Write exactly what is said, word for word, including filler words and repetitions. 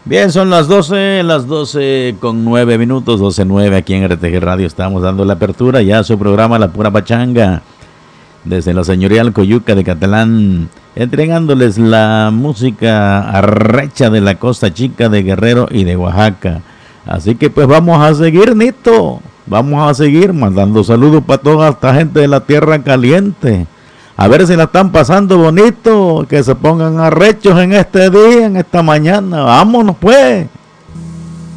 Bien, son las doce, las doce con nueve minutos, doce nueve aquí en R T G Radio. Estamos dando la apertura ya a su programa La Pura Pachanga, desde la señorial Coyuca de Catalán, entregándoles la música arrecha de la Costa Chica, de Guerrero y de Oaxaca. Así que pues vamos a seguir, Nito, vamos a seguir mandando saludos para toda esta gente de la Tierra Caliente. A ver si la están pasando bonito, que se pongan arrechos en este día, en esta mañana. Vámonos pues.